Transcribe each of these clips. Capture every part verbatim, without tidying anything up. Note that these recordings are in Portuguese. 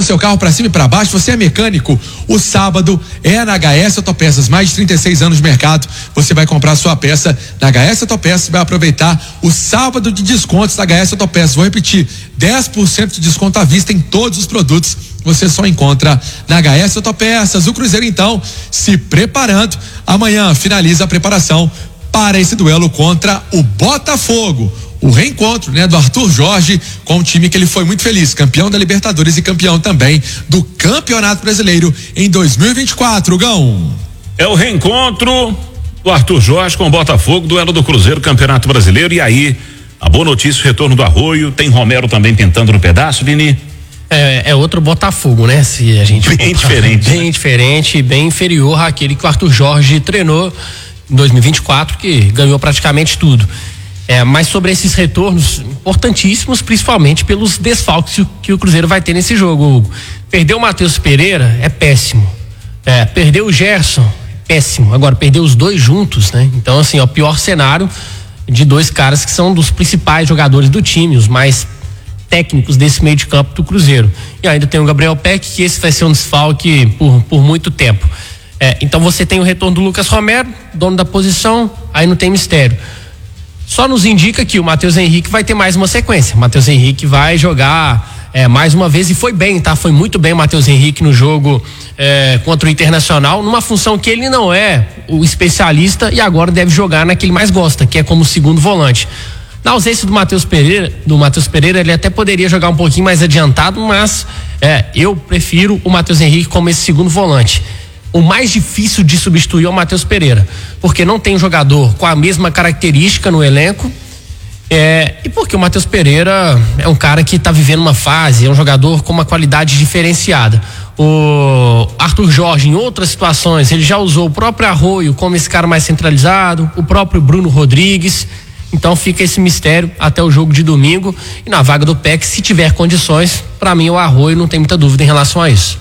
seu carro para cima e para baixo, você é mecânico, o sábado é na H S Autopeças, mais de trinta e seis anos de mercado, você vai comprar sua peça na H S Autopeças, vai aproveitar o sábado de descontos da H S Autopeças. Vou repetir, dez por cento de desconto à vista em todos os produtos, você só encontra na H S Autopeças. O Cruzeiro então se preparando, amanhã finaliza a preparação para esse duelo contra o Botafogo. O reencontro, né, do Arthur Jorge com um time que ele foi muito feliz, campeão da Libertadores e campeão também do Campeonato Brasileiro em dois mil e vinte e quatro, Gão. É o reencontro do Arthur Jorge com o Botafogo, duelo do Cruzeiro, Campeonato Brasileiro. E aí, a boa notícia, o retorno do Arroio, tem Romero também pintando no pedaço, Vini? É, é outro Botafogo, né? Se a gente bem diferente, bem né? diferente, bem inferior àquele que o Arthur Jorge treinou em dois mil e vinte e quatro, que ganhou praticamente tudo. É, mas sobre esses retornos importantíssimos, principalmente pelos desfalques que o Cruzeiro vai ter nesse jogo, Hugo. Perder o Matheus Pereira é péssimo. É, perder o Gerson, péssimo. Agora, perder os dois juntos, né? Então, assim, é o pior cenário de dois caras que são dos principais jogadores do time, os mais técnicos desse meio de campo do Cruzeiro. E ainda tem o Gabriel Peck, que esse vai ser um desfalque por, por muito tempo. É, então você tem o retorno do Lucas Romero, dono da posição, aí não tem mistério. Só nos indica que o Matheus Henrique vai ter mais uma sequência. O Matheus Henrique vai jogar é, mais uma vez, e foi bem, tá? Foi muito bem o Matheus Henrique no jogo é, contra o Internacional, numa função que ele não é o especialista e agora deve jogar na que ele mais gosta, que é como segundo volante. Na ausência do Matheus Pereira, do Matheus Pereira, ele até poderia jogar um pouquinho mais adiantado, mas é, eu prefiro o Matheus Henrique como esse segundo volante. O mais difícil de substituir é o Matheus Pereira, porque não tem jogador com a mesma característica no elenco, é, e porque o Matheus Pereira é um cara que está vivendo uma fase, é um jogador com uma qualidade diferenciada. O Arthur Jorge, em outras situações, ele já usou o próprio Arroio como esse cara mais centralizado, o próprio Bruno Rodrigues. Então fica esse mistério até o jogo de domingo, e na vaga do P E C, se tiver condições, para mim o Arroio, não tem muita dúvida em relação a isso.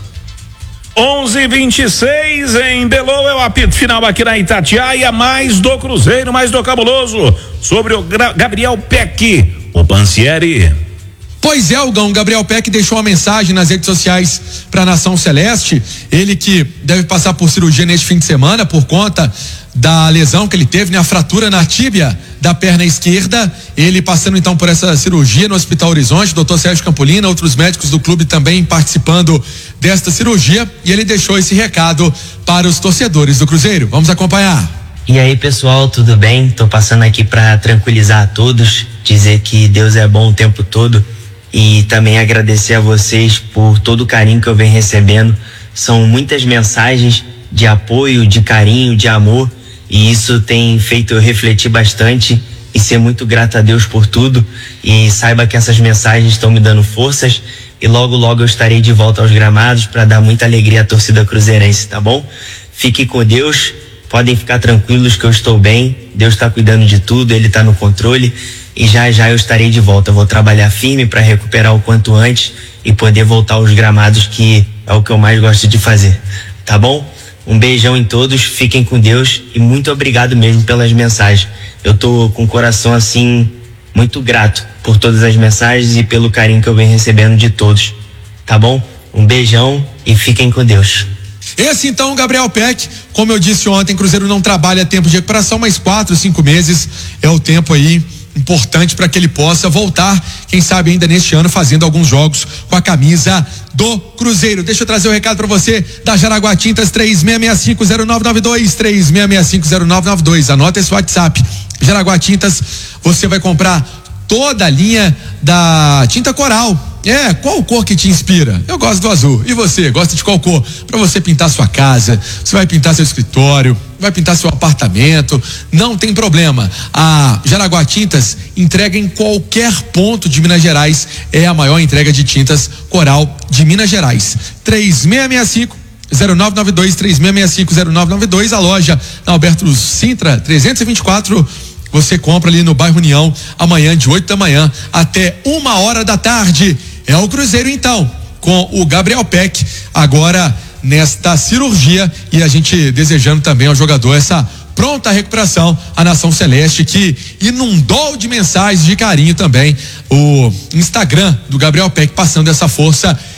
onze e vinte e seis em Belo, é o apito final aqui na Itatiaia, mais do Cruzeiro, mais do Cabuloso, sobre o Gra- Gabriel Peck, o Pansieri. Pois é, Algão, Gabriel Peck deixou uma mensagem nas redes sociais para a Nação Celeste, ele que deve passar por cirurgia neste fim de semana por conta da lesão que ele teve, né? A fratura na tíbia da perna esquerda, ele passando então por essa cirurgia no Hospital Horizonte, doutor Sérgio Campolina, outros médicos do clube também participando desta cirurgia, e ele deixou esse recado para os torcedores do Cruzeiro. Vamos acompanhar. E aí, pessoal, tudo bem? Tô passando aqui para tranquilizar a todos, dizer que Deus é bom o tempo todo e também agradecer a vocês por todo o carinho que eu venho recebendo. São muitas mensagens de apoio, de carinho, de amor, e isso tem feito eu refletir bastante e ser muito grato a Deus por tudo. E saiba que essas mensagens estão me dando forças, e logo logo eu estarei de volta aos gramados para dar muita alegria à torcida cruzeirense, tá bom? Fiquem com Deus, podem ficar tranquilos que eu estou bem, Deus está cuidando de tudo, Ele está no controle, e já já eu estarei de volta. Eu vou trabalhar firme para recuperar o quanto antes e poder voltar aos gramados, que é o que eu mais gosto de fazer, tá bom? Um beijão em todos, fiquem com Deus e muito obrigado mesmo pelas mensagens. Eu tô com o coração assim muito grato por todas as mensagens e pelo carinho que eu venho recebendo de todos, tá bom? Um beijão e fiquem com Deus. Esse então, Gabriel Peck, como eu disse ontem, Cruzeiro não trabalha tempo de recuperação, mas quatro, cinco meses é o tempo aí importante para que ele possa voltar, quem sabe ainda neste ano, fazendo alguns jogos com a camisa do Cruzeiro. Deixa eu trazer o um recado para você da Jaraguá Tintas, três seis seis cinco zero nove nove dois, três seis seis cinco zero nove nove dois. Anota esse WhatsApp. Jaraguá Tintas, você vai comprar toda a linha da tinta coral. É, qual cor que te inspira? Eu gosto do azul. E você, gosta de qual cor? Para você pintar sua casa, você vai pintar seu escritório, vai pintar seu apartamento, não tem problema. A Jaraguá Tintas entrega em qualquer ponto de Minas Gerais, é a maior entrega de tintas coral de Minas Gerais. três seis seis cinco zero nove nove dois, três seis seis cinco zero nove nove dois, a loja na Alberto Sintra trezentos e vinte e quatro. Você compra ali no bairro União, amanhã de oito da manhã até uma hora da tarde. É o Cruzeiro então, com o Gabriel Peck agora nesta cirurgia, e a gente desejando também ao jogador essa pronta recuperação, a Nação Celeste que inundou de mensagens de carinho também o Instagram do Gabriel Peck, passando essa força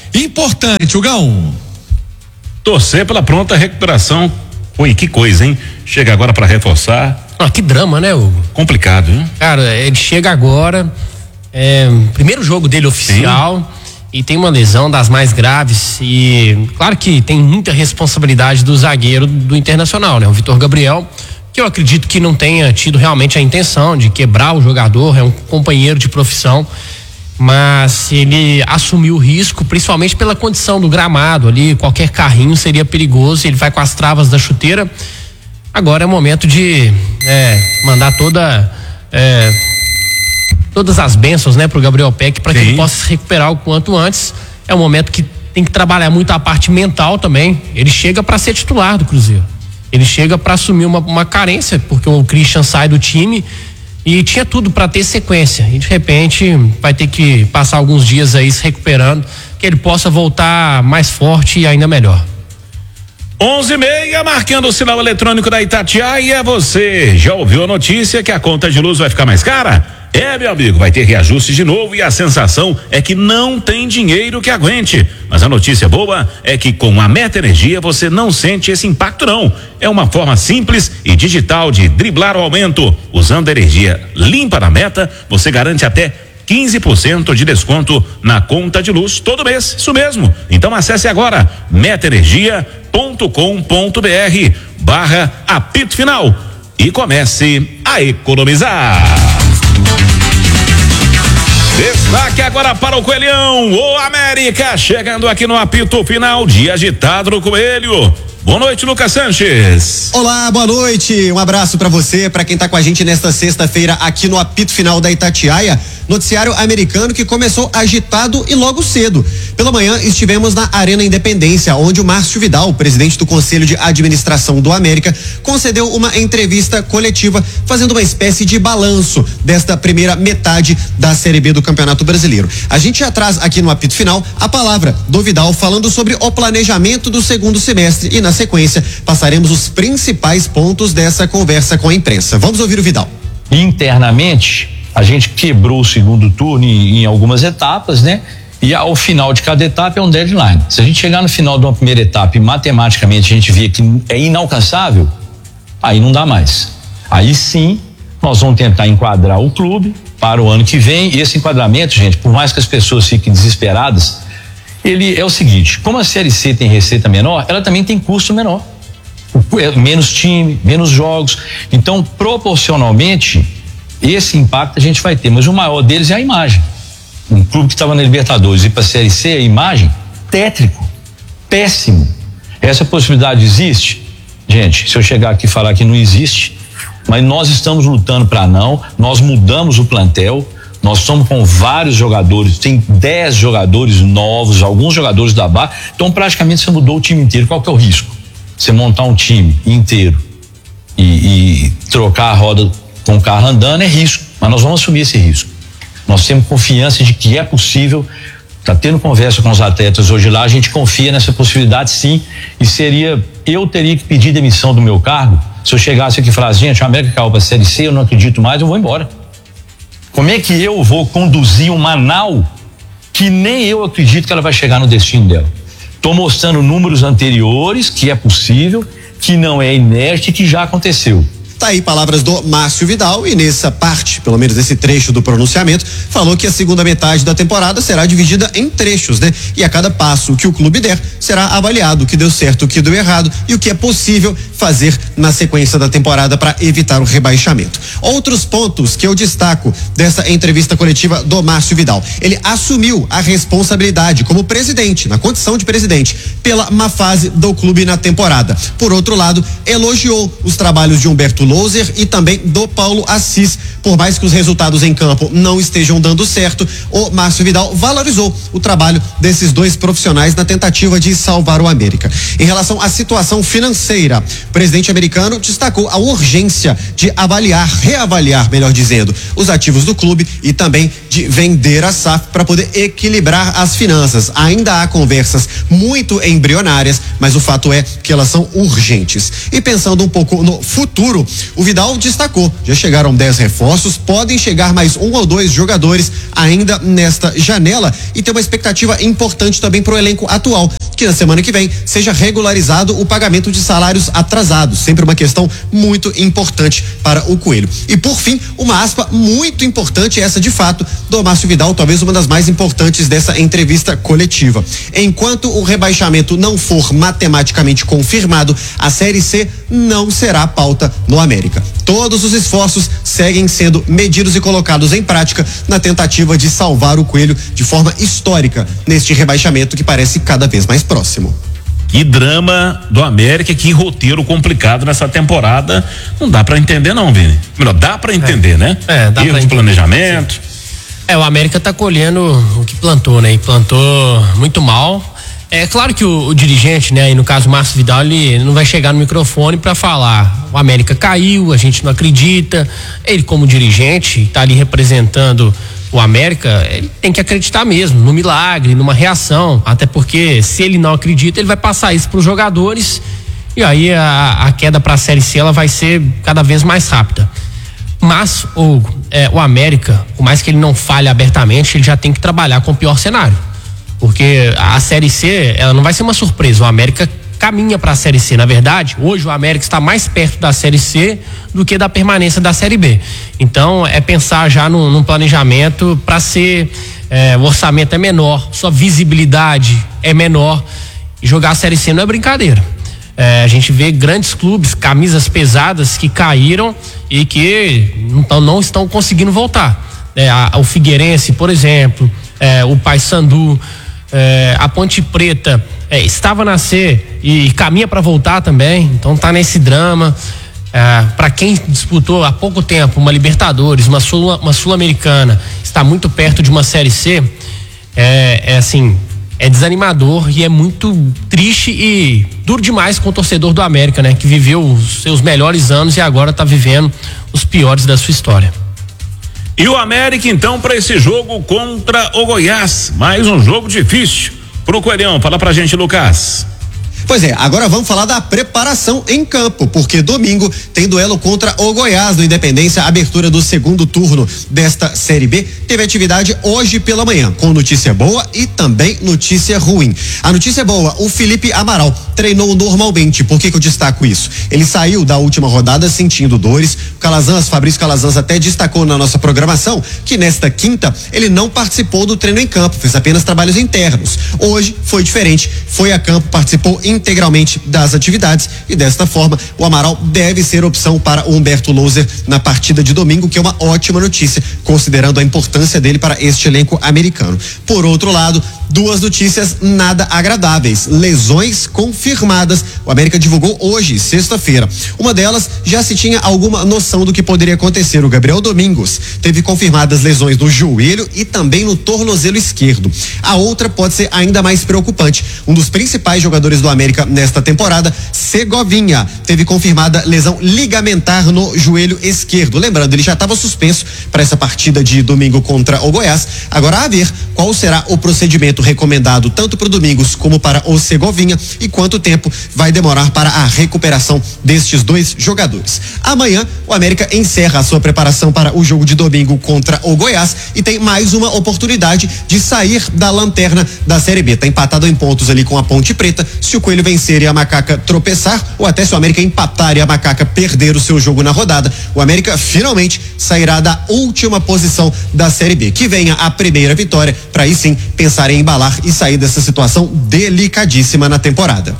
Importante, Hugão. Torcer pela pronta recuperação. Oi, que coisa, hein? Chega agora para reforçar. Ah, que drama, né, Hugo? Complicado, hein? Cara, ele chega agora, é, primeiro jogo dele oficial. Sim. E tem uma lesão das mais graves e claro que tem muita responsabilidade do zagueiro do Internacional, né? O Vitor Gabriel, que eu acredito que não tenha tido realmente a intenção de quebrar o jogador, é um companheiro de profissão, mas ele assumiu o risco, principalmente pela condição do gramado ali, qualquer carrinho seria perigoso, ele vai com as travas da chuteira. Agora é o momento de é, mandar toda é, todas as bênçãos, né, pro Gabriel Peck, para que ele possa se recuperar o quanto antes. É um momento que tem que trabalhar muito a parte mental também. Ele chega para ser titular do Cruzeiro. Ele chega para assumir uma, uma carência, porque o Christian sai do time e tinha tudo para ter sequência. E de repente vai ter que passar alguns dias aí se recuperando, que ele possa voltar mais forte e ainda melhor. onze e meia, marcando o sinal eletrônico da Itatiaia. Você já ouviu a notícia que a conta de luz vai ficar mais cara? É, meu amigo, vai ter reajuste de novo e a sensação é que não tem dinheiro que aguente. Mas a notícia boa é que com a Meta Energia você não sente esse impacto não. É uma forma simples e digital de driblar o aumento. Usando a energia limpa da Meta, você garante até quinze por cento de desconto na conta de luz todo mês. Isso mesmo. Então acesse agora metaenergia ponto com ponto br barra apito final e comece a economizar. Destaque agora para o Coelhão, o América, chegando aqui no apito final, dia agitado no Coelho. Boa noite, Lucas Sanches. Olá, boa noite. Um abraço para você, para quem tá com a gente nesta sexta-feira aqui no apito final da Itatiaia. Noticiário americano que começou agitado e logo cedo. Pela manhã estivemos na Arena Independência, onde o Márcio Vidal, presidente do Conselho de Administração do América, concedeu uma entrevista coletiva, fazendo uma espécie de balanço desta primeira metade da Série B do Campeonato Brasileiro. A gente já traz aqui no apito final a palavra do Vidal falando sobre o planejamento do segundo semestre e na sequência passaremos os principais pontos dessa conversa com a imprensa. Vamos ouvir o Vidal. Internamente, a gente quebrou o segundo turno em, em algumas etapas, né? E ao final de cada etapa é um deadline. Se a gente chegar no final de uma primeira etapa e matematicamente a gente vê que é inalcançável, aí não dá mais. Aí sim, nós vamos tentar enquadrar o clube para o ano que vem. E esse enquadramento, gente, por mais que as pessoas fiquem desesperadas, ele é o seguinte: como a Série C tem receita menor, ela também tem custo menor. Menos time, menos jogos. Então, proporcionalmente, esse impacto a gente vai ter, mas o maior deles é a imagem. Um clube que estava na Libertadores e para a Série C, a imagem, tétrico, péssimo. Essa possibilidade existe? Gente, se eu chegar aqui e falar que não existe, mas nós estamos lutando para não, nós mudamos o plantel, nós estamos com vários jogadores, tem dez jogadores novos, alguns jogadores da base, então praticamente você mudou o time inteiro. Qual que é o risco? Você montar um time inteiro e, e trocar a roda com o carro andando é risco, mas nós vamos assumir esse risco. Nós temos confiança de que é possível, tá tendo conversa com os atletas hoje lá, a gente confia nessa possibilidade sim, e seria, eu teria que pedir demissão do meu cargo se eu chegasse aqui e falasse, gente, a América caiu para a Série C, eu não acredito mais, eu vou embora. Como é que eu vou conduzir uma nau que nem eu acredito que ela vai chegar no destino dela? Estou mostrando números anteriores, que é possível, que não é inerte, que já aconteceu. Tá aí palavras do Márcio Vidal e nessa parte, pelo menos nesse trecho do pronunciamento, falou que a segunda metade da temporada será dividida em trechos, né? E a cada passo que o clube der, será avaliado o que deu certo, o que deu errado e o que é possível fazer na sequência da temporada para evitar o rebaixamento. Outros pontos que eu destaco dessa entrevista coletiva do Márcio Vidal. Ele assumiu a responsabilidade como presidente, na condição de presidente, pela má fase do clube na temporada. Por outro lado, elogiou os trabalhos de Humberto Louser e também do Paulo Assis. Por mais que os resultados em campo não estejam dando certo, o Márcio Vidal valorizou o trabalho desses dois profissionais na tentativa de salvar o América. Em relação à situação financeira, o presidente americano destacou a urgência de avaliar, reavaliar, melhor dizendo, os ativos do clube e também de vender a S A F para poder equilibrar as finanças. Ainda há conversas muito embrionárias, mas o fato é que elas são urgentes. E pensando um pouco no futuro, o Vidal destacou, já chegaram dez reforços, podem chegar mais um ou dois jogadores ainda nesta janela e tem uma expectativa importante também para o elenco atual, que na semana que vem seja regularizado o pagamento de salários atrasados, sempre uma questão muito importante para o Coelho. E por fim, uma aspa muito importante, essa de fato, do Márcio Vidal, talvez uma das mais importantes dessa entrevista coletiva. Enquanto o rebaixamento não for matematicamente confirmado, a Série C não será pauta no América. Todos os esforços seguem sendo medidos e colocados em prática na tentativa de salvar o Coelho de forma histórica neste rebaixamento que parece cada vez mais próximo. Que drama do América, que roteiro complicado nessa temporada. Não dá pra entender não, Vini. Melhor, dá pra entender, é. né? É, dá Erro pra de entender. planejamento. É, o América tá colhendo o que plantou, né? E plantou muito mal. É claro que o, o dirigente, né, e no caso o Márcio Vidal, ele não vai chegar no microfone para falar, o América caiu, a gente não acredita. Ele, como dirigente, tá ali representando o América, ele tem que acreditar mesmo no milagre, numa reação, até porque se ele não acredita, ele vai passar isso para os jogadores e aí a, a queda para a Série C ela vai ser cada vez mais rápida. Mas o, é, o América, por mais que ele não fale abertamente, ele já tem que trabalhar com o pior cenário. Porque a Série C, ela não vai ser uma surpresa. O América caminha para a Série C. Na verdade, hoje o América está mais perto da Série C do que da permanência da Série B. Então, é pensar já num, num planejamento para ser. É, o orçamento é menor, sua visibilidade é menor. E jogar a Série C não é brincadeira. É, a gente vê grandes clubes, camisas pesadas que caíram e que não, não estão conseguindo voltar. É, a, o Figueirense, por exemplo, é, o Paysandu. É, a Ponte Preta é, estava na C e caminha para voltar também, então tá nesse drama. É, para quem disputou há pouco tempo uma Libertadores, uma Sul, uma Sul-Americana, está muito perto de uma Série C, é, é assim, é desanimador e é muito triste e duro demais com o torcedor do América, né? Que viveu os seus melhores anos e agora tá vivendo os piores da sua história. E o América, então, para esse jogo contra o Goiás. Mais um jogo difícil pro Coelhão. Fala pra gente, Lucas. Pois é, agora vamos falar da preparação em campo, porque domingo tem duelo contra o Goiás do Independência, abertura do segundo turno desta Série B. Teve atividade hoje pela manhã, com notícia boa e também notícia ruim. A notícia boa, o Felipe Amaral treinou normalmente. Por que que eu destaco isso? Ele saiu da última rodada sentindo dores. O Calazans, Fabrício Calazans até destacou na nossa programação que nesta quinta ele não participou do treino em campo, fez apenas trabalhos internos. Hoje foi diferente, foi a campo, participou integralmente das atividades e desta forma o Amaral deve ser opção para o Humberto Louser na partida de domingo, que é uma ótima notícia, considerando a importância dele para este elenco americano. Por outro lado, duas notícias nada agradáveis, lesões confirmadas. O América divulgou hoje, sexta-feira. Uma delas já se tinha alguma noção do que poderia acontecer. O Gabriel Domingos teve confirmadas lesões no joelho e também no tornozelo esquerdo. A outra pode ser ainda mais preocupante. Um dos principais jogadores do América nesta temporada, Segovinha, teve confirmada lesão ligamentar no joelho esquerdo. Lembrando, ele já estava suspenso para essa partida de domingo contra o Goiás. Agora a ver qual será o procedimento recomendado tanto para o Domingos como para o Segovinha e quanto tempo vai demorar para a recuperação destes dois jogadores. Amanhã o América encerra a sua preparação para o jogo de domingo contra o Goiás e tem mais uma oportunidade de sair da lanterna da Série B. Está empatado em pontos ali com a Ponte Preta. Se o Coelho vencer e a Macaca tropeçar, ou até se o América empatar e a Macaca perder o seu jogo na rodada, o América finalmente sairá da última posição da Série B. Que venha a primeira vitória para aí sim pensar em embalar e sair dessa situação delicadíssima na temporada.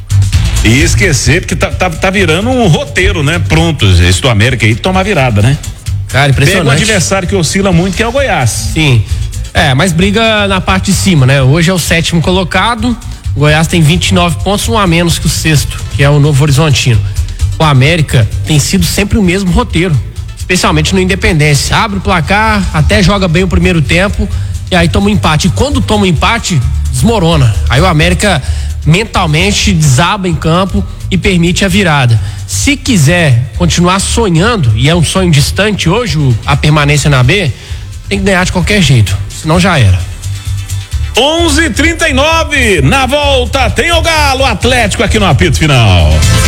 E esquecer, porque tá, tá, tá virando um roteiro, né? Pronto, esse do América aí toma virada, né? Cara, impressionante. Pega um adversário que oscila muito, que é o Goiás. Sim. É, mas briga na parte de cima, né? Hoje é o sétimo colocado. O Goiás tem vinte e nove pontos, um a menos que o sexto, que é o Novo Horizontino. O América tem sido sempre o mesmo roteiro, especialmente no Independência. Abre o placar, até joga bem o primeiro tempo e aí toma um empate. E quando toma um empate, desmorona. Aí o América mentalmente desaba em campo e permite a virada. Se quiser continuar sonhando, e é um sonho distante hoje, a permanência na B, tem que ganhar de qualquer jeito, senão já era. onze e trinta e nove, na volta tem o Galo Atlético aqui no apito final.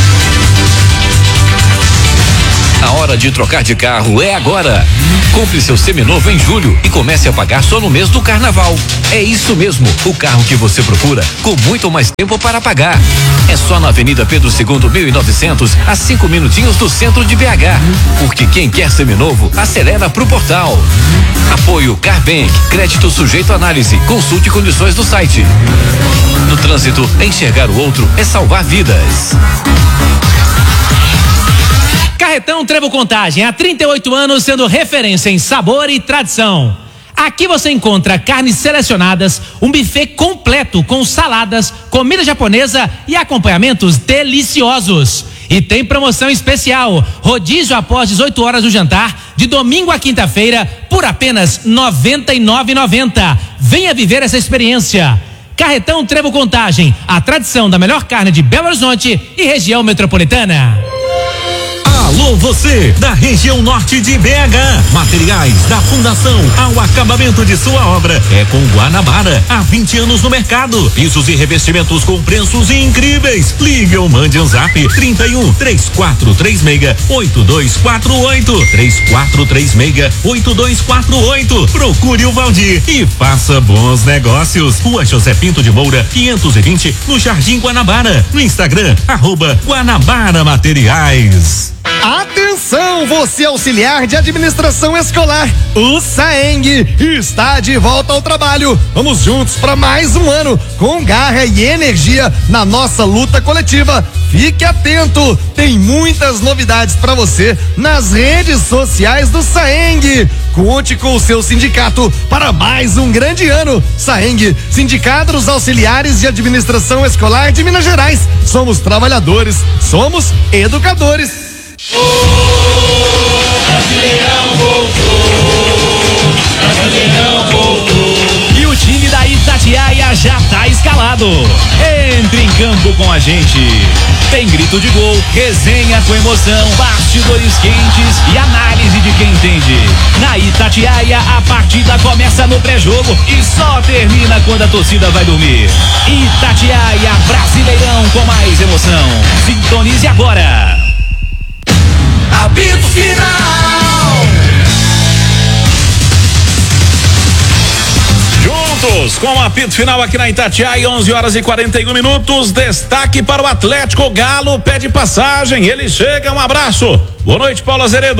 A hora de trocar de carro é agora. Compre seu seminovo em julho e comece a pagar só no mês do carnaval. É isso mesmo, o carro que você procura, com muito mais tempo para pagar. É só na Avenida Pedro segundo, mil e novecentos, a cinco minutinhos do centro de B H. Porque quem quer seminovo, acelera pro portal. Apoio Carbank, crédito sujeito à análise. Consulte condições no site. No trânsito, enxergar o outro é salvar vidas. Carretão Trevo Contagem, há trinta e oito anos sendo referência em sabor e tradição. Aqui você encontra carnes selecionadas, um buffet completo com saladas, comida japonesa e acompanhamentos deliciosos. E tem promoção especial, rodízio após dezoito horas do jantar, de domingo a quinta-feira, por apenas noventa e nove reais e noventa centavos. Venha viver essa experiência. Carretão Trevo Contagem, a tradição da melhor carne de Belo Horizonte e região metropolitana. Alô, você da região norte de B H. Materiais da fundação ao acabamento de sua obra é com Guanabara. Há vinte anos no mercado. Pisos e revestimentos com preços incríveis. Ligue ou mande um zap trinta e um, três quatro três seis, oito dois quatro oito. três quatro três seis, oito dois quatro oito. Procure o Valdir e faça bons negócios. Rua José Pinto de Moura, quinhentos e vinte, no Jardim Guanabara. No Instagram, arroba Guanabara Materiais. Atenção, você auxiliar de administração escolar, o SAENG está de volta ao trabalho. Vamos juntos para mais um ano com garra e energia na nossa luta coletiva. Fique atento, tem muitas novidades para você nas redes sociais do SAENG. Conte com o seu sindicato para mais um grande ano. SAENG, Sindicato dos Auxiliares de Administração Escolar de Minas Gerais. Somos trabalhadores, somos educadores. Brasileirão voltou, Brasileirão voltou. E o time da Itatiaia já tá escalado. Entre em campo com a gente. Tem grito de gol, resenha com emoção, bastidores quentes e análise de quem entende. Na Itatiaia, a partida começa no pré-jogo e só termina quando a torcida vai dormir. Itatiaia, Brasileirão com mais emoção. Sintonize agora. Apito final. Juntos com o apito final aqui na Itatiaia, onze horas e quarenta e um minutos. Destaque para o Atlético. Galo pede passagem, ele chega, um abraço. Boa noite, Paulo Azeredo.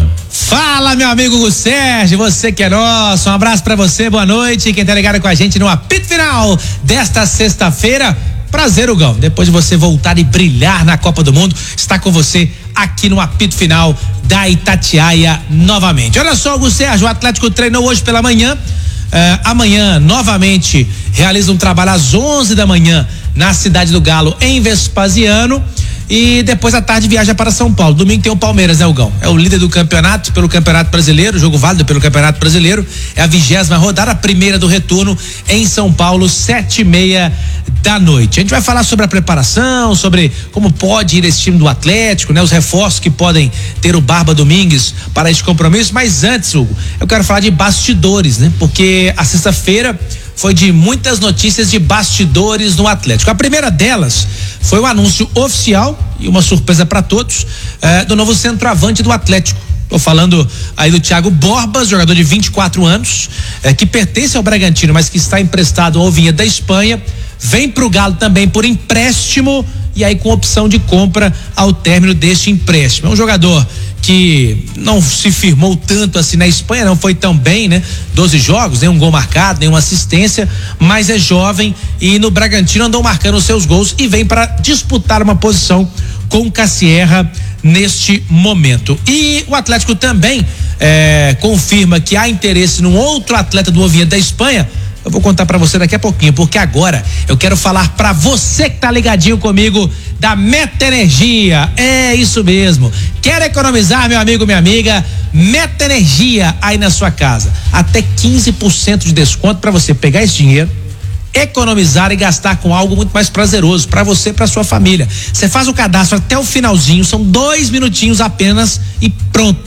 Fala, meu amigo Hugo Sérgio, você que é nosso, um abraço pra você, boa noite, quem tá ligado com a gente no apito final desta sexta-feira. Prazer, Hugão, depois de você voltar e brilhar na Copa do Mundo, está com você aqui no apito final da Itatiaia novamente. Olha só, Hugo Sérgio, o Atlético treinou hoje pela manhã, uh, amanhã novamente realiza um trabalho às onze da manhã na cidade do Galo, em Vespasiano, e depois à tarde viaja para São Paulo. Domingo tem o Palmeiras, né, Hugão? É o líder do campeonato, pelo Campeonato Brasileiro, jogo válido pelo Campeonato Brasileiro, é a vigésima rodada, a primeira do retorno em São Paulo, sete e meia da noite. A gente vai falar sobre a preparação, sobre como pode ir esse time do Atlético, né? Os reforços que podem ter o Barba Domingues para esse compromisso, mas antes, Hugo, eu quero falar de bastidores, né? Porque a sexta-feira foi de muitas notícias de bastidores no Atlético. A primeira delas foi o anúncio oficial e uma surpresa para todos eh, do novo centroavante do Atlético. Tô falando aí do Thiago Borbas, jogador de vinte e quatro anos, eh, que pertence ao Bragantino, mas que está emprestado ao Vinha da Espanha. Vem pro Galo também por empréstimo e aí com opção de compra ao término deste empréstimo. É um jogador que não se firmou tanto assim na Espanha, não foi tão bem, né? doze jogos, nem um gol marcado, nenhuma assistência, mas é jovem e no Bragantino andou marcando os seus gols e vem para disputar uma posição com o Cassierra neste momento. E o Atlético também é, confirma que há interesse num outro atleta do Ovinha da Espanha. Eu vou contar pra você daqui a pouquinho, porque agora eu quero falar pra você que tá ligadinho comigo da Meta Energia. É isso mesmo. Quer economizar, meu amigo, minha amiga? Meta Energia aí na sua casa. Até quinze por cento de desconto pra você pegar esse dinheiro, economizar e gastar com algo muito mais prazeroso para você e para sua família. Você faz o cadastro até o finalzinho, são dois minutinhos apenas e pronto.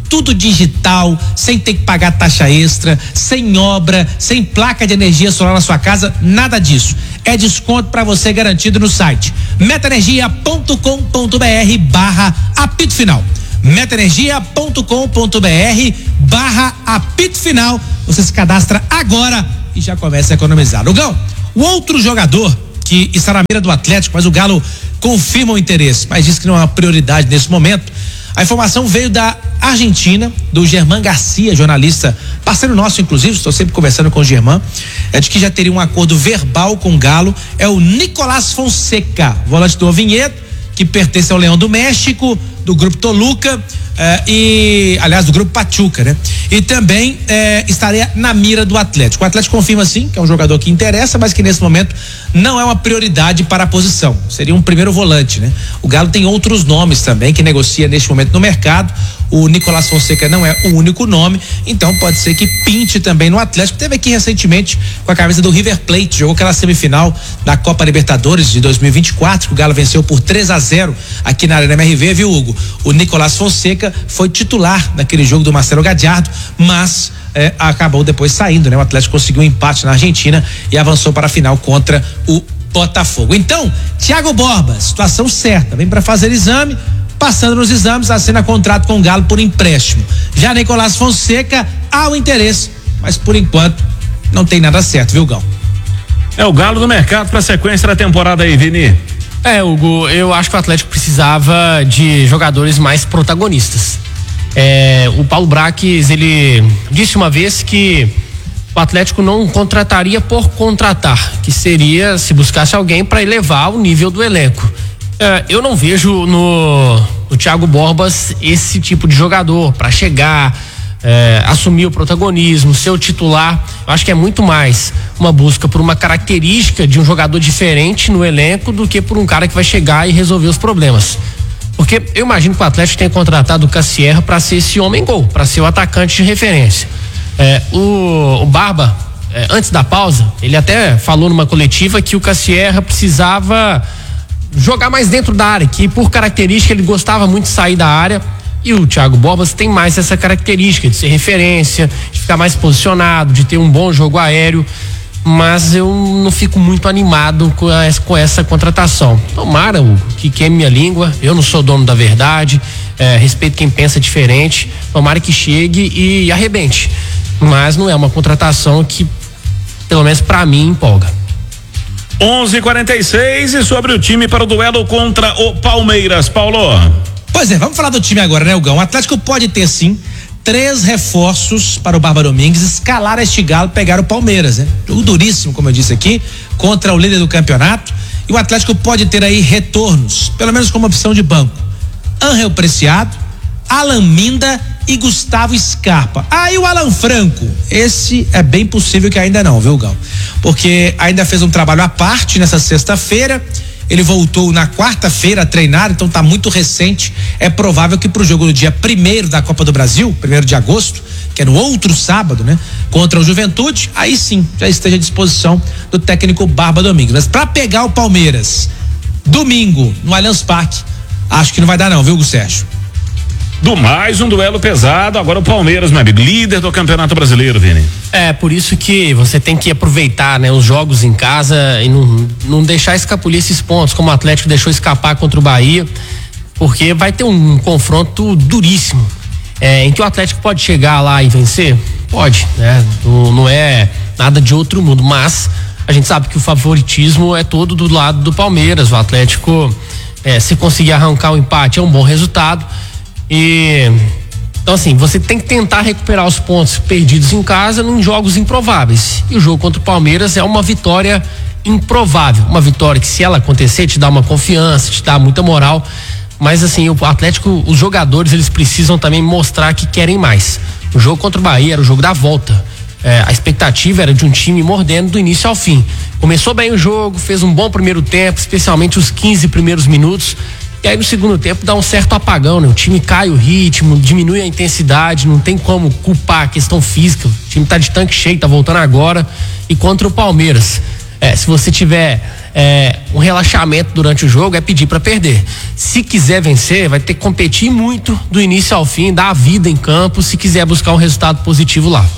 tudo digital, sem ter que pagar taxa extra, sem obra, sem placa de energia solar na sua casa, nada disso. É desconto para você garantido no site metaenergia ponto com ponto br barra apito final. metaenergia ponto com ponto br barra apito final. Você se cadastra agora e já começa a economizar. Lugão, o outro jogador que está na mira do Atlético, mas o Galo confirma o interesse, mas diz que não é uma prioridade nesse momento. A informação veio da Argentina, do Germán Garcia, jornalista, parceiro nosso, inclusive, estou sempre conversando com o Germán, é de que já teria um acordo verbal com o Galo. É o Nicolás Fonseca, volante do Vinhedo, que pertence ao Leão do México, do grupo Toluca, eh, e, aliás, do grupo Pachuca, né? E também eh, estaria na mira do Atlético. O Atlético confirma sim que é um jogador que interessa, mas que nesse momento não é uma prioridade para a posição. Seria um primeiro volante, né? O Galo tem outros nomes também que negocia neste momento no mercado. O Nicolás Fonseca não é o único nome, então pode ser que pinte também no Atlético. Teve aqui recentemente com a camisa do River Plate, jogou aquela semifinal da Copa Libertadores de dois mil e vinte e quatro, que o Galo venceu por três a zero aqui na Arena M R V, viu, Hugo? O Nicolás Fonseca foi titular naquele jogo do Marcelo Gadiardo, mas eh, acabou depois saindo, né? O Atlético conseguiu um empate na Argentina e avançou para a final contra o Botafogo. Então, Thiago Borba, situação certa, vem para fazer exame, passando nos exames, assina contrato com o Galo por empréstimo. Já Nicolás Fonseca, há o interesse, mas por enquanto não tem nada certo, viu, Gão? É o Galo do mercado para a sequência da temporada aí, Vini. É, Hugo, eu acho que o Atlético precisava de jogadores mais protagonistas. É, o Paulo Braques, ele disse uma vez que o Atlético não contrataria por contratar, que seria se buscasse alguém para elevar o nível do elenco. É, eu não vejo no, no Thiago Borbas esse tipo de jogador para chegar, é, assumir o protagonismo, ser o titular. Eu acho que é muito mais uma busca por uma característica de um jogador diferente no elenco do que por um cara que vai chegar e resolver os problemas. Porque eu imagino que o Atlético tenha contratado o Cassierra para ser esse homem gol, para ser o atacante de referência. É, o, o Barba, é, antes da pausa, ele até falou numa coletiva que o Cassierra precisava jogar mais dentro da área, que por característica ele gostava muito de sair da área, e o Thiago Borbas tem mais essa característica de ser referência, de ficar mais posicionado, de ter um bom jogo aéreo, mas eu não fico muito animado com essa, com essa contratação. Tomara, Hugo, que queime minha língua, eu não sou dono da verdade, é, respeito quem pensa diferente, tomara que chegue e arrebente, mas não é uma contratação que, pelo menos pra mim, empolga. onze e quarenta e seis e sobre o time para o duelo contra o Palmeiras, Paulo. Pois é, vamos falar do time agora, né, Hugão? O Atlético pode ter sim três reforços para o Barba Domingues escalar este Galo, pegar o Palmeiras, né? Jogo duríssimo, como eu disse aqui, contra o líder do campeonato, e o Atlético pode ter aí retornos, pelo menos como opção de banco. Ángel Preciado, Alan Minda e Gustavo Scarpa. Aí ah, o Alan Franco, esse é bem possível que ainda não, viu, Gão? Porque ainda fez um trabalho à parte nessa sexta-feira, ele voltou na quarta-feira a treinar, então tá muito recente. É provável que pro jogo do dia primeiro da Copa do Brasil, primeiro de agosto, que é no outro sábado, né? Contra o Juventude, aí sim, já esteja à disposição do técnico Barba Domingues. Mas pra pegar o Palmeiras domingo no Allianz Parque, acho que não vai dar não, viu, Sérgio? Do mais um duelo pesado, agora o Palmeiras, meu amigo, líder do Campeonato Brasileiro, Vini. É, por isso que você tem que aproveitar, né, os jogos em casa e não, não deixar escapulir esses pontos, como o Atlético deixou escapar contra o Bahia, porque vai ter um confronto duríssimo, é, em que o Atlético pode chegar lá e vencer? Pode, né? Não, não é nada de outro mundo, mas a gente sabe que o favoritismo é todo do lado do Palmeiras. O Atlético, é, se conseguir arrancar o empate, é um bom resultado. E então assim, você tem que tentar recuperar os pontos perdidos em casa em jogos improváveis, e o jogo contra o Palmeiras é uma vitória improvável, uma vitória que, se ela acontecer, te dá uma confiança, te dá muita moral, mas assim, o Atlético, os jogadores, eles precisam também mostrar que querem mais. O jogo contra o Bahia era o jogo da volta, é, a expectativa era de um time mordendo do início ao fim. Começou bem o jogo, fez um bom primeiro tempo, especialmente os quinze primeiros minutos. E aí no segundo tempo dá um certo apagão, né? O time cai o ritmo, diminui a intensidade, não tem como culpar a questão física. O time tá de tanque cheio, tá voltando agora. E contra o Palmeiras, é, se você tiver é, um relaxamento durante o jogo é pedir para perder. Se quiser vencer, vai ter que competir muito do início ao fim, dar a vida em campo, se quiser buscar um resultado positivo lá.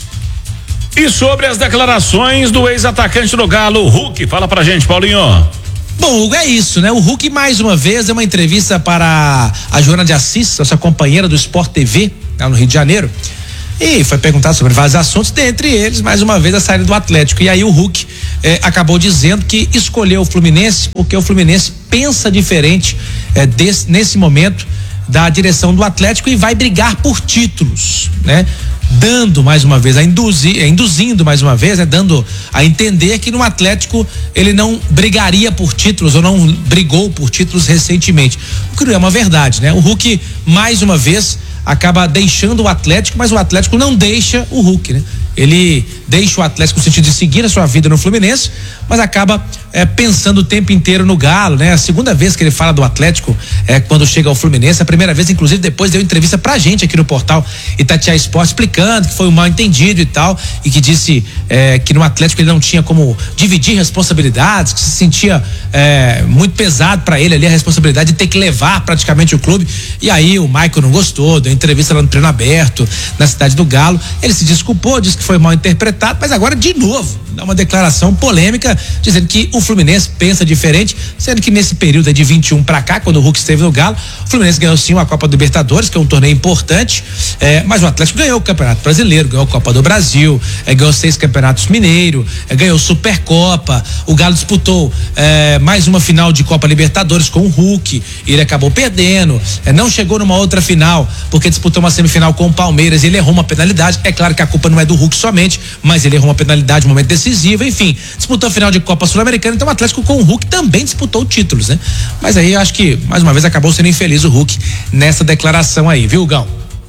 E sobre as declarações do ex-atacante do Galo, Hulk, fala pra gente, Paulinho. Bom, Hugo, é isso, né? O Hulk mais uma vez deu uma entrevista para a Joana de Assis, nossa companheira do Sport T V, lá no Rio de Janeiro, e foi perguntado sobre vários assuntos, dentre eles, mais uma vez, a saída do Atlético. E aí o Hulk eh, acabou dizendo que escolheu o Fluminense porque o Fluminense pensa diferente eh, desse, nesse momento da direção do Atlético e vai brigar por títulos, né? Dando mais uma vez, a induzir, induzindo mais uma vez, né? Dando a entender que no Atlético ele não brigaria por títulos ou não brigou por títulos recentemente, o que não é uma verdade, né? O Hulk mais uma vez acaba deixando o Atlético, mas o Atlético não deixa o Hulk, né? Ele deixa o Atlético no sentido de seguir a sua vida no Fluminense, mas acaba é, pensando o tempo inteiro no Galo, né? A segunda vez que ele fala do Atlético é quando chega ao Fluminense, a primeira vez, inclusive, depois deu entrevista pra gente aqui no portal Itatiaia Esporte, explicando que foi um mal entendido e tal, e que disse é, que no Atlético ele não tinha como dividir responsabilidades, que se sentia é, muito pesado pra ele ali a responsabilidade de ter que levar praticamente o clube. E aí o Michael não gostou, deu entrevista lá no treino aberto, na cidade do Galo, ele se desculpou, disse que foi mal interpretado, mas agora de novo dá uma declaração polêmica dizendo que o Fluminense pensa diferente, sendo que nesse período de vinte e um pra cá, quando o Hulk esteve no Galo, o Fluminense ganhou sim a Copa do Libertadores, que é um torneio importante, é, mas o Atlético ganhou o Campeonato Brasileiro, ganhou a Copa do Brasil, é, ganhou seis campeonatos mineiro, é, ganhou Supercopa, o Galo disputou é, mais uma final de Copa Libertadores com o Hulk, e ele acabou perdendo, é, não chegou numa outra final porque disputou uma semifinal com o Palmeiras e ele errou uma penalidade. É claro que a culpa não é do Hulk somente, mas ele errou uma penalidade no momento decisivo, enfim, disputou a final de Copa Sul-Americana. Então o Atlético com o Hulk também disputou títulos, né? Mas aí eu acho que mais uma vez acabou sendo infeliz o Hulk nessa declaração aí, viu, Gão?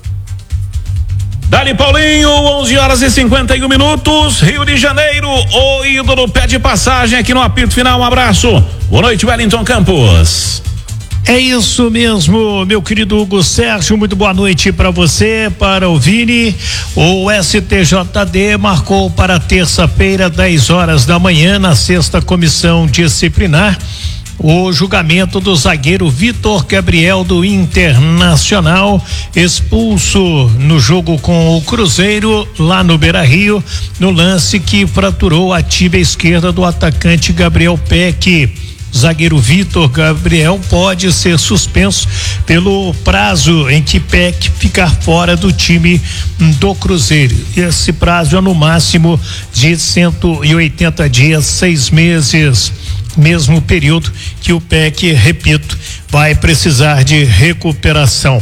Dali Paulinho, onze horas e cinquenta e um minutos, Rio de Janeiro, o ídolo pede passagem aqui no apito final. Um abraço, boa noite, Wellington Campos. É isso mesmo, meu querido Hugo Sérgio, muito boa noite para você, para o Vini. O S T J D marcou para terça-feira, dez horas da manhã, na sexta comissão disciplinar, o julgamento do zagueiro Vitor Gabriel do Internacional, expulso no jogo com o Cruzeiro lá no Beira-Rio, no lance que fraturou a tíbia esquerda do atacante Gabriel Peck. Zagueiro Vitor Gabriel pode ser suspenso pelo prazo em que Peck ficar fora do time do Cruzeiro. Esse prazo é no máximo de cento e oitenta dias, seis meses. Mesmo período que o Peck, repito, vai precisar de recuperação.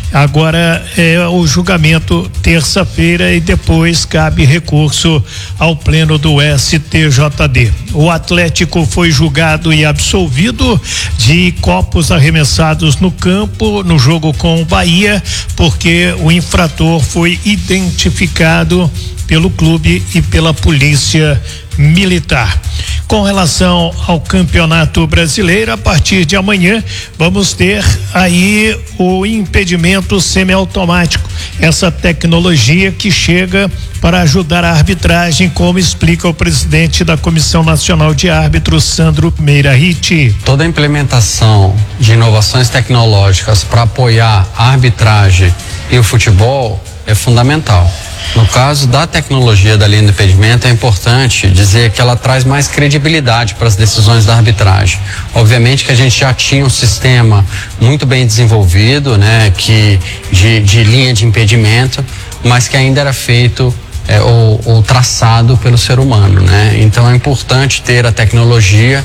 Agora é o julgamento terça-feira e depois cabe recurso ao pleno do S T J D. O Atlético foi julgado e absolvido de copos arremessados no campo no jogo com o Bahia, porque o infrator foi identificado pelo clube e pela polícia militar. Com relação ao Campeonato Brasileiro, a partir de amanhã vamos ter aí o impedimento semiautomático, essa tecnologia que chega para ajudar a arbitragem, como explica o presidente da Comissão Nacional de Árbitros, Sandro Meirahit. Toda a implementação de inovações tecnológicas para apoiar a arbitragem e o futebol é fundamental. No caso da tecnologia da linha de impedimento, é importante dizer que ela traz mais credibilidade para as decisões da arbitragem. Obviamente que a gente já tinha um sistema muito bem desenvolvido, né, que de, de linha de impedimento, mas que ainda era feito é, ou, ou traçado pelo ser humano, né? Então é importante ter a tecnologia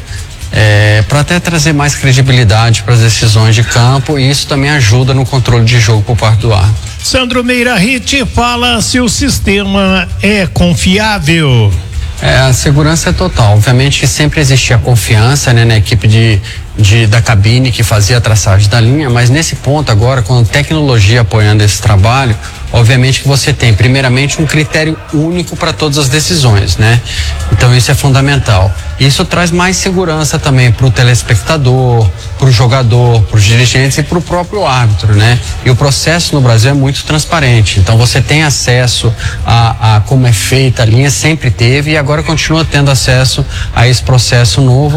É, para até trazer mais credibilidade para as decisões de campo, e isso também ajuda no controle de jogo por parte do árbitro. Sandro Meirahit fala se o sistema é confiável. É, a segurança é total. Obviamente que sempre existia confiança, né, na equipe de, de, da cabine que fazia a traçagem da linha, mas nesse ponto agora, com a tecnologia apoiando esse trabalho, obviamente que você tem primeiramente um critério único para todas as decisões, né? Então isso é fundamental. Isso traz mais segurança também para o telespectador, para o jogador, para os dirigentes e para o próprio árbitro, né? E o processo no Brasil é muito transparente. Então você tem acesso a, a como é feita a linha, sempre teve, e agora continua tendo acesso a esse processo novo,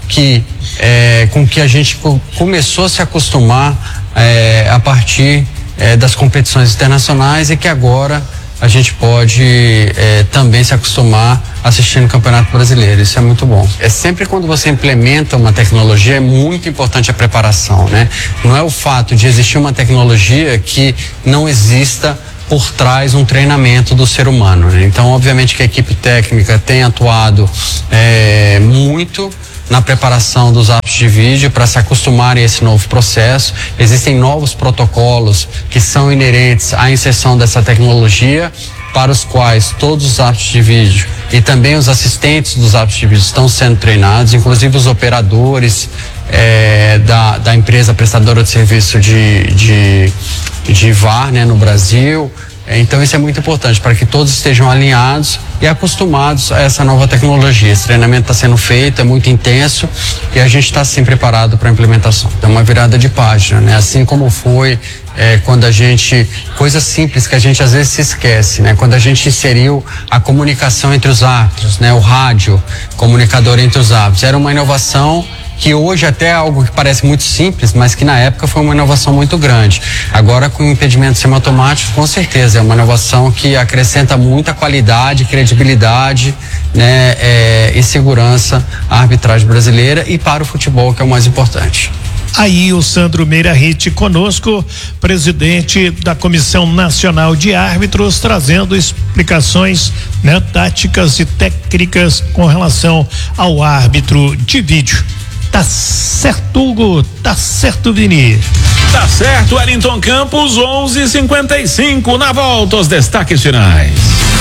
que é, com que a gente co- começou a se acostumar é, a partir é, das competições internacionais e que agora a gente pode é, também se acostumar assistindo o Campeonato Brasileiro. Isso é muito bom. É sempre quando você implementa uma tecnologia, é muito importante a preparação, né? Não é o fato de existir uma tecnologia que não exista por trás um treinamento do ser humano, né? Então, obviamente que a equipe técnica tem atuado é, muito na preparação dos apps de vídeo para se acostumarem a esse novo processo. Existem novos protocolos que são inerentes à inserção dessa tecnologia, para os quais todos os apps de vídeo e também os assistentes dos apps de vídeo estão sendo treinados, inclusive os operadores é, da, da empresa prestadora de serviço de, de, de V A R, né, no Brasil. Então isso é muito importante para que todos estejam alinhados e acostumados a essa nova tecnologia. Esse treinamento está sendo feito, é muito intenso e a gente está sim preparado para a implementação. É uma virada de página, né? Assim como foi é, quando a gente, coisas simples que a gente às vezes se esquece, né? Quando a gente inseriu a comunicação entre os árbitros, né? O rádio comunicador entre os árbitros. Era uma inovação que hoje até é algo que parece muito simples, mas que na época foi uma inovação muito grande. Agora, com o impedimento semiautomático, com certeza, é uma inovação que acrescenta muita qualidade, credibilidade, né, é, e segurança à arbitragem brasileira e para o futebol, que é o mais importante. Aí o Sandro Meira Ritt conosco, presidente da Comissão Nacional de Árbitros, trazendo explicações, né, táticas e técnicas com relação ao árbitro de vídeo. Tá certo, Hugo. Tá certo, Vini. Tá certo, Wellington Campos, onze e cinquenta e cinco. Na volta, os destaques finais.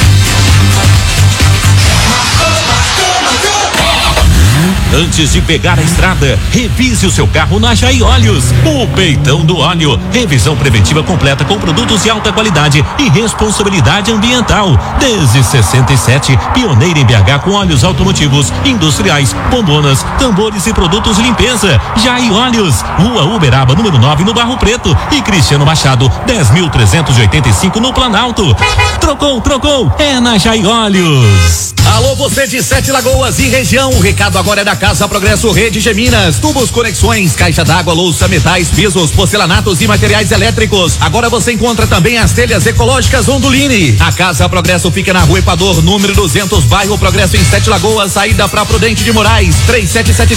Antes de pegar a estrada, revise o seu carro na Jai Óleos. O peitão do óleo. Revisão preventiva completa com produtos de alta qualidade e responsabilidade ambiental. Desde sessenta e sete, pioneira em B H com óleos automotivos, industriais, bombonas, tambores e produtos de limpeza. Jai Óleos, Rua Uberaba, número nove, no Barro Preto. E Cristiano Machado, dez mil trezentos e oitenta e cinco, no Planalto. Trocou, trocou, é na Jai Óleos. Alô, você de Sete Lagoas e região, o recado agora é da Casa Progresso Rede Geminas, tubos, conexões, caixa d'água, louça, metais, pisos, porcelanatos e materiais elétricos. Agora você encontra também as telhas ecológicas Ondulini. A Casa Progresso fica na Rua Equador, número duzentos, bairro Progresso, em Sete Lagoas, saída para Prudente de Moraes, três sete sete